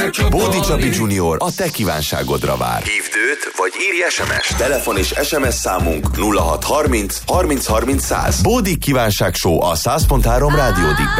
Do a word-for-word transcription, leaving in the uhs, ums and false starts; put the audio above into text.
Bódi Csabi Junior a te kívánságodra vár. Hívd őt, vagy írj es em es. Telefon és es em es számunk nulla hat harminc harminc harminc száz. Bódi kívánság show a száz pont három Rádió Digben.